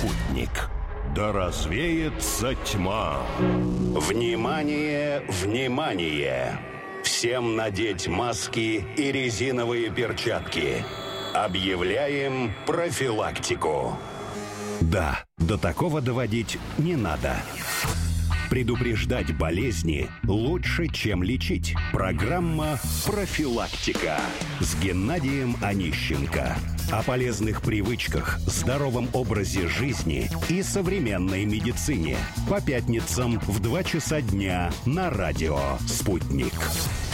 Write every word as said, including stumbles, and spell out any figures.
«Спутник». Да развеется тьма. Внимание, внимание! Всем надеть маски и резиновые перчатки. Объявляем профилактику. Да, до такого доводить не надо. Предупреждать болезни лучше, чем лечить. Программа «Профилактика» с Геннадием Онищенко. О полезных привычках, здоровом образе жизни и современной медицине. По пятницам в два часа дня на радио «Спутник».